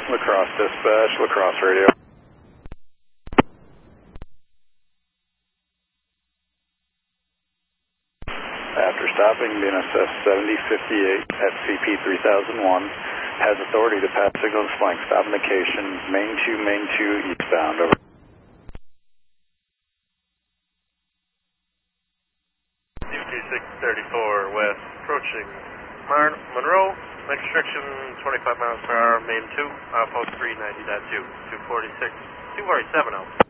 Lacrosse dispatch, Lacrosse radio. After stopping BNSF 7058 at CP 3001, has authority to pass signals flank, stop indication, main 2 eastbound, over. UT634 west, approaching Monroe, next restriction 25 miles per hour, main 2, post 390.2, 247 out.